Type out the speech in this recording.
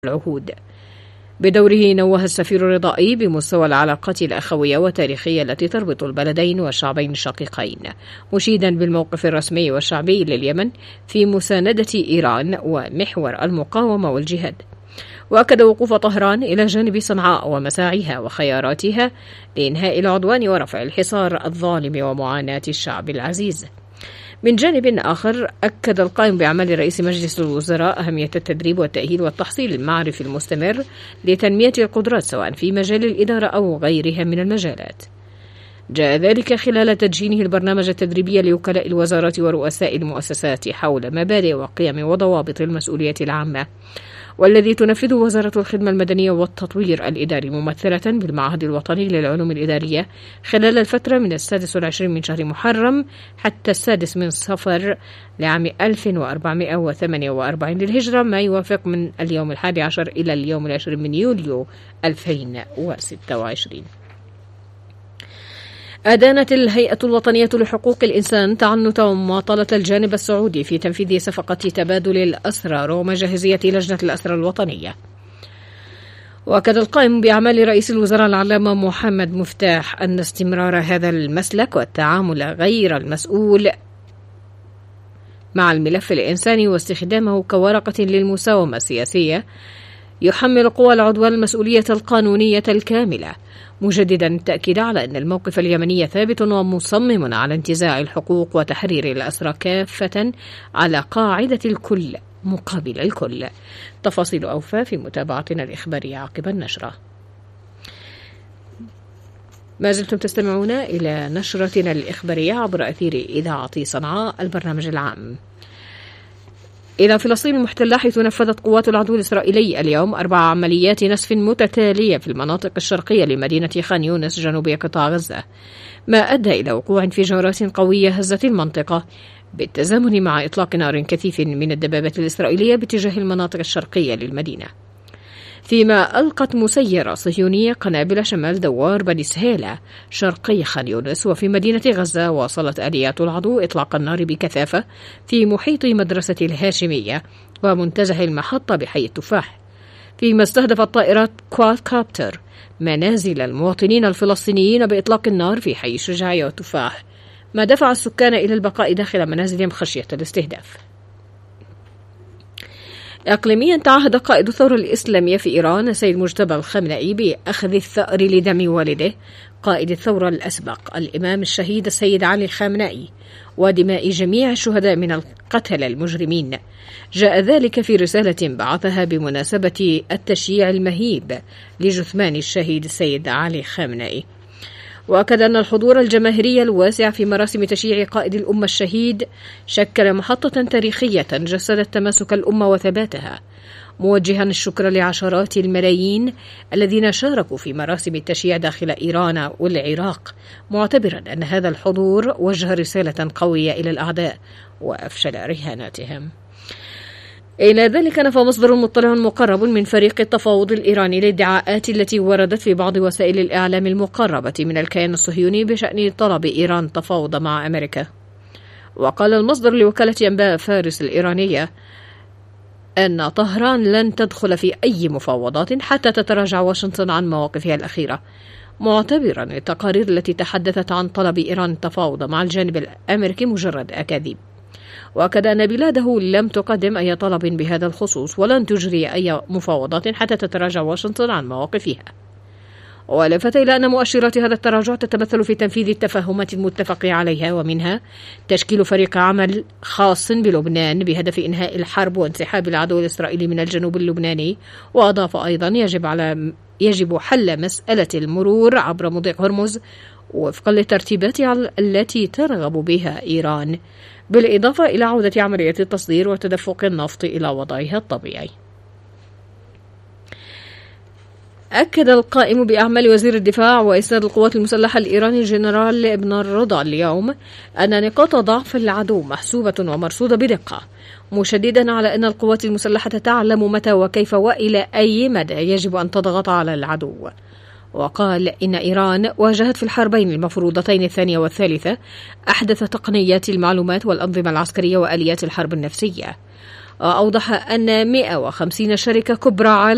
العهود. بدوره نوه السفير الرضائي بمستوى العلاقات الأخوية والتاريخية التي تربط البلدين والشعبين الشقيقين، مشيدا بالموقف الرسمي والشعبي لليمن في مساندة إيران ومحور المقاومة والجهاد. وأكد وقوف طهران إلى جانب صنعاء ومساعيها وخياراتها لإنهاء العدوان ورفع الحصار الظالم ومعاناة الشعب العزيز. من جانب آخر، أكد القائم بأعمال رئيس مجلس الوزراء أهمية التدريب والتأهيل والتحصيل المعرفي المستمر لتنمية القدرات سواء في مجال الإدارة أو غيرها من المجالات. جاء ذلك خلال تدشينه البرنامج التدريبي لوكلاء الوزارات ورؤساء المؤسسات حول مبادئ وقيم وضوابط المسؤولية العامة، والذي تنفذه وزارة الخدمة المدنية والتطوير الإداري ممثلة بالمعهد الوطني للعلوم الإدارية خلال الفترة من 26 من شهر محرم حتى 6 من صفر لعام 1448 للهجرة، ما يوافق من اليوم 11 إلى اليوم 20 من يوليو 2026. أدانت الهيئة الوطنية لحقوق الإنسان تعنت ومماطلة الجانب السعودي في تنفيذ صفقة تبادل الأسرى رغم جاهزية لجنة الأسرى الوطنية. وأكد القائم بأعمال رئيس الوزراء العلامة محمد مفتاح أن استمرار هذا المسلك والتعامل غير المسؤول مع الملف الإنساني واستخدامه كورقة للمساومة السياسية يحمل قوى العدوان المسؤولية القانونية الكاملة، مجددا التأكيد على أن الموقف اليمني ثابت ومصمم على انتزاع الحقوق وتحرير الأسرى كافة على قاعدة الكل مقابل الكل. تفاصيل أوفى في متابعتنا الإخبارية عقب النشرة. ما زلتم تستمعون إلى نشرتنا الإخبارية عبر أثير إذاعة صنعاء البرنامج العام. إلى فلسطين المحتلة، حيث نفذت قوات العدو الإسرائيلي اليوم 4 عمليات نسف متتالية في المناطق الشرقية لمدينة خان يونس جنوبي قطاع غزة، ما أدى إلى وقوع انفجارات قوية هزت المنطقة بالتزامن مع إطلاق نار كثيف من الدبابات الإسرائيلية باتجاه المناطق الشرقية للمدينة، فيما ألقت مسيرة صهيونية قنابل شمال دوار بني سهيلة شرقي خان يونس. وفي مدينة غزة واصلت آليات العدو إطلاق النار بكثافة في محيط مدرسة الهاشمية ومنتزه المحطة بحي التفاح، فيما استهدفت طائرات كواد كابتر منازل المواطنين الفلسطينيين بإطلاق النار في حي الشجاعية والتفاح، ما دفع السكان إلى البقاء داخل منازلهم خشية الاستهداف. إقليميا، تعهد قائد الثورة الإسلامية في إيران السيد مجتبى الخامنئي بأخذ الثأر لدم والده قائد الثورة الأسبق الإمام الشهيد السيد علي الخامنئي ودماء جميع الشهداء من القتلة المجرمين. جاء ذلك في رسالة بعثها بمناسبة التشييع المهيب لجثمان الشهيد السيد علي خامنئي. وأكد أن الحضور الجماهيري الواسع في مراسم تشييع قائد الأمة الشهيد شكل محطة تاريخية جسدت تماسك الأمة وثباتها، موجها الشكر لعشرات الملايين الذين شاركوا في مراسم التشييع داخل إيران والعراق، معتبرا أن هذا الحضور وجه رسالة قوية إلى الأعداء وأفشل رهاناتهم. إلى ذلك نفى مصدر مطلع مقرب من فريق التفاوض الإيراني الادعاءات التي وردت في بعض وسائل الإعلام المقربة من الكيان الصهيوني بشأن طلب إيران تفاوض مع أمريكا. وقال المصدر لوكالة أنباء فارس الإيرانية أن طهران لن تدخل في أي مفاوضات حتى تتراجع واشنطن عن مواقفها الأخيرة، معتبرا التقارير التي تحدثت عن طلب إيران التفاوض مع الجانب الأمريكي مجرد أكاذيب. وأكد أن بلاده لم تقدم أي طلب بهذا الخصوص ولن تجري أي مفاوضات حتى تتراجع واشنطن عن مواقفها. ولفت إلى أن مؤشرات هذا التراجع تتمثل في تنفيذ التفاهمات المتفق عليها، ومنها تشكيل فريق عمل خاص بلبنان بهدف إنهاء الحرب وانسحاب العدو الإسرائيلي من الجنوب اللبناني. وأضاف أيضا يجب حل مسألة المرور عبر مضيق هرمز وفقا للترتيبات التي ترغب بها إيران، بالإضافة إلى عودة عملية التصدير وتدفق النفط إلى وضعها الطبيعي. أكد القائم بأعمال وزير الدفاع وإسناد القوات المسلحة الإيراني الجنرال ابن الرضا اليوم أن نقاط ضعف العدو محسوبة ومرصودة بدقة، مشددا على أن القوات المسلحة تعلم متى وكيف وإلى أي مدى يجب أن تضغط على العدو. وقال إن إيران واجهت في الحربين المفروضتين الثانية والثالثة أحدث تقنيات المعلومات والأنظمة العسكرية وآليات الحرب النفسية. وأوضح أن 150 شركة كبرى